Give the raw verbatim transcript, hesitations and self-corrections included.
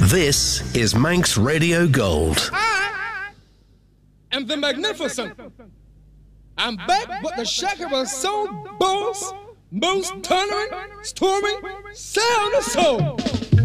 This is Manx Radio Gold. I am the magnificent. I'm back with the shock of a soul boss, most thundering, storming sound of soul.